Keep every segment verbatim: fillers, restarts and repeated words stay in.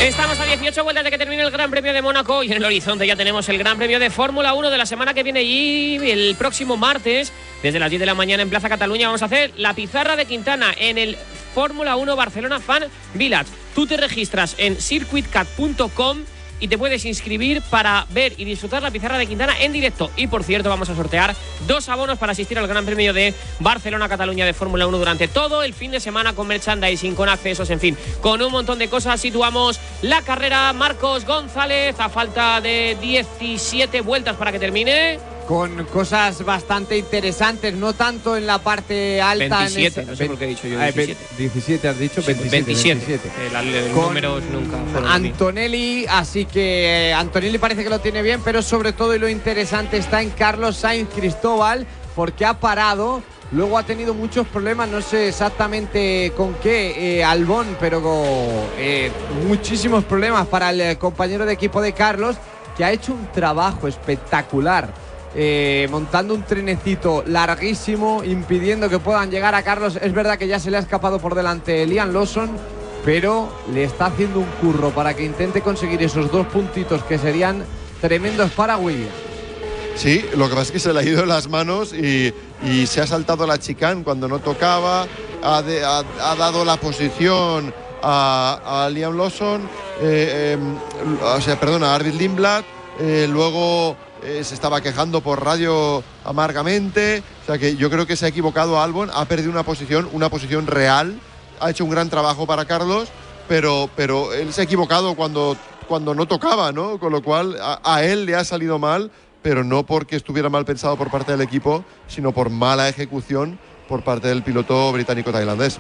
Estamos a dieciocho vueltas de que termine el Gran Premio de Mónaco y en el horizonte ya tenemos el Gran Premio de Fórmula uno de la semana que viene y el próximo martes, desde las diez de la mañana en Plaza Cataluña, vamos a hacer la pizarra de Quintana en el Fórmula uno Barcelona Fan Village. Tú te registras en circuit cat punto com y te puedes inscribir para ver y disfrutar la pizarra de Quintana en directo. Y por cierto, vamos a sortear dos abonos para asistir al Gran Premio de Barcelona-Cataluña de Fórmula uno durante todo el fin de semana, con merchandising, con accesos, en fin, con un montón de cosas. Situamos la carrera. Marcos González, a falta de diecisiete vueltas para que termine, con cosas bastante interesantes, no tanto en la parte alta. veintisiete, en ese, no sé por qué he dicho yo diecisiete. diecisiete has dicho, Sí, veintisiete. veintisiete. El, el con números nunca fueron Antonelli, así que Antonelli parece que lo tiene bien, pero sobre todo, y lo interesante está en Carlos Sainz Cristóbal, porque ha parado. Luego ha tenido muchos problemas, no sé exactamente con qué, eh, Albón, pero eh, muchísimos problemas para el compañero de equipo de Carlos, que ha hecho un trabajo espectacular. Eh, montando un trenecito larguísimo, impidiendo que puedan llegar a Carlos. Es verdad que ya se le ha escapado por delante Liam Lawson, pero le está haciendo un curro para que intente conseguir esos dos puntitos que serían tremendos para Williams. Sí, lo que pasa es que se le ha ido en las manos y, y se ha saltado la chicane cuando no tocaba, ha, de, ha, ha dado la posición a, a Liam Lawson, eh, eh, o sea, perdona, a Arvid Lindblad, eh, luego eh, se estaba quejando por radio amargamente, o sea que yo creo que se ha equivocado Albon, ha perdido una posición, una posición real, ha hecho un gran trabajo para Carlos, pero, pero él se ha equivocado cuando, cuando no tocaba, ¿no? Con lo cual a, a él le ha salido mal, pero no porque estuviera mal pensado por parte del equipo, sino por mala ejecución por parte del piloto británico-tailandés.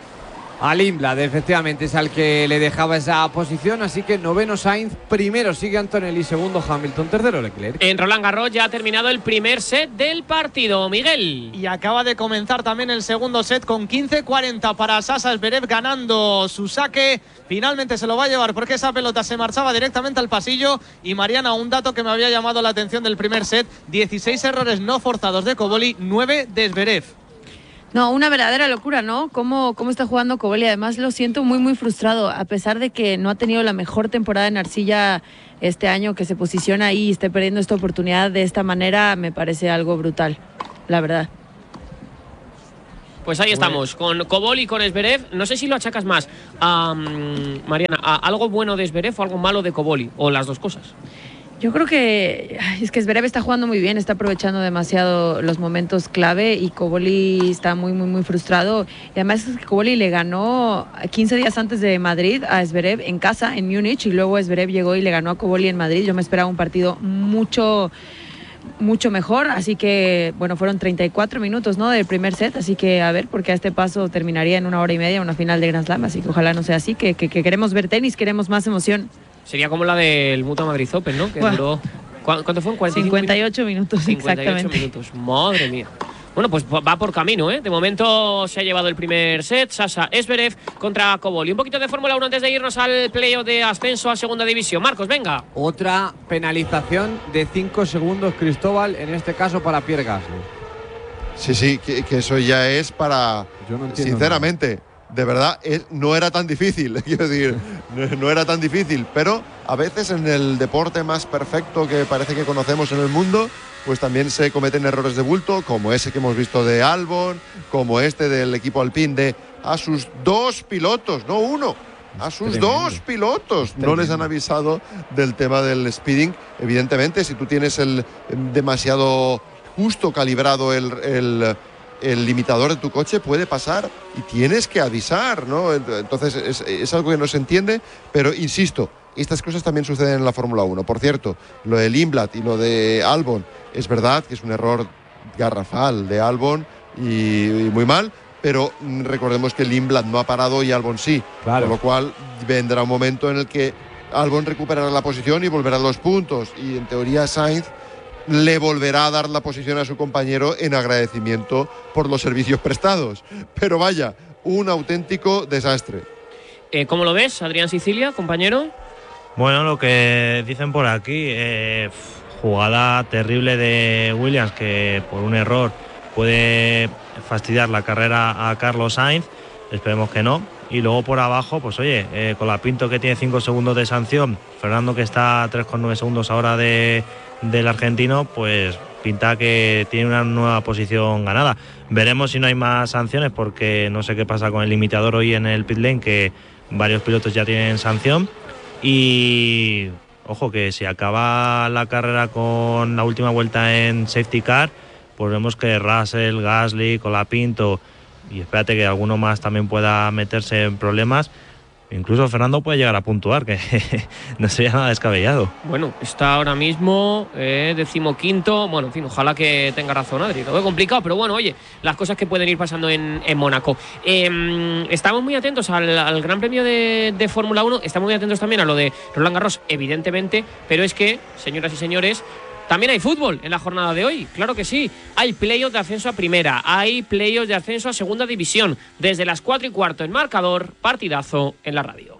A Lindblad, efectivamente, es al que le dejaba esa posición, así que noveno Sainz, primero sigue Antonelli, segundo Hamilton, tercero Leclerc. En Roland Garros ya ha terminado el primer set del partido, Miguel. Y acaba de comenzar también el segundo set con quince cuarenta para Sasa Zverev, ganando su saque. Finalmente se lo va a llevar porque esa pelota se marchaba directamente al pasillo. Y Mariana, un dato que me había llamado la atención del primer set: dieciséis errores no forzados de Cobolli, nueve de Zverev. No, una verdadera locura, ¿no? Cómo, cómo está jugando Cobolli. Además, lo siento muy, muy frustrado. A pesar de que no ha tenido la mejor temporada en arcilla este año, que se posiciona ahí y esté perdiendo esta oportunidad de esta manera, me parece algo brutal, la verdad. Pues ahí estamos, con Cobolli y con Zverev. No sé si lo achacas más, um, Mariana, a algo bueno de Zverev o algo malo de Cobolli, o las dos cosas. Yo creo que es que Zverev está jugando muy bien, está aprovechando demasiado los momentos clave, y Cobolli está muy, muy, muy frustrado. Y además es que Cobolli le ganó quince días antes de Madrid a Zverev en casa, en Múnich, y luego Zverev llegó y le ganó a Cobolli en Madrid. Yo me esperaba un partido mucho, mucho mejor, así que, bueno, fueron treinta y cuatro minutos, ¿no?, del primer set, así que a ver, porque a este paso terminaría en una hora y media una final de Grand Slam, así que ojalá no sea así, que, que, que queremos ver tenis, queremos más emoción. Sería como la del Mutua Madrid Open, ¿no? Que bueno, duró, ¿cuánto fue? cincuenta y ocho minutos, cincuenta y ocho exactamente. minutos, madre mía. Bueno, pues va por camino, ¿eh? De momento se ha llevado el primer set, Sasa Zverev contra Cobolli. Un poquito de Fórmula uno antes de irnos al playoff de ascenso a segunda división. Marcos, venga. Otra penalización de cinco segundos, Cristóbal, en este caso para Pierre Gasly. Sí, sí, que, que eso ya es para... Yo no entiendo sinceramente, nada. De verdad, es, no era tan difícil, quiero decir, no, no era tan difícil, pero a veces en el deporte más perfecto que parece que conocemos en el mundo, pues también se cometen errores de bulto, como ese que hemos visto de Albon, como este del equipo Alpine, de a sus dos pilotos, no uno, a sus Tremendo. dos pilotos. Tremendo. No les han avisado del tema del speeding. Evidentemente, si tú tienes el demasiado justo calibrado el... el el limitador de tu coche, puede pasar y tienes que avisar, ¿no? Entonces es, es algo que no se entiende, pero insisto, estas cosas también suceden en la Fórmula uno. Por cierto, lo de Lindblad y lo de Albon, es verdad que es un error garrafal de Albon y, y muy mal, pero recordemos que Lindblad no ha parado y Albon sí, claro. Con lo cual vendrá un momento en el que Albon recuperará la posición y volverá a los puntos, y en teoría Sainz le volverá a dar la posición a su compañero en agradecimiento por los servicios prestados. Pero vaya, un auténtico desastre. Eh, ¿Cómo lo ves, Adrián Sicilia, compañero? Bueno, lo que dicen por aquí, eh, jugada terrible de Williams, que por un error puede fastidiar la carrera a Carlos Sainz. Esperemos que no. Y luego por abajo, pues oye, eh, Colapinto que tiene cinco segundos de sanción, Fernando que está a tres coma nueve segundos ahora de, del argentino, pues pinta que tiene una nueva posición ganada. Veremos si no hay más sanciones, porque no sé qué pasa con el limitador hoy en el pit lane, que varios pilotos ya tienen sanción. Y ojo, que si acaba la carrera con la última vuelta en safety car, pues vemos que Russell, Gasly, Colapinto, y espérate que alguno más también pueda meterse en problemas. Incluso Fernando puede llegar a puntuar, que no sería nada descabellado. Bueno, está ahora mismo eh, decimoquinto. Bueno, en fin, ojalá que tenga razón Adri. Todo es complicado, pero bueno, oye, las cosas que pueden ir pasando en, en Mónaco. Eh, estamos muy atentos al, al Gran Premio de, de Fórmula uno. Estamos muy atentos también a lo de Roland Garros, evidentemente. Pero es que, señoras y señores, también hay fútbol en la jornada de hoy, claro que sí. Hay playoffs de ascenso a primera, hay playoffs de ascenso a segunda división. Desde las cuatro y cuarto en marcador, partidazo en la radio.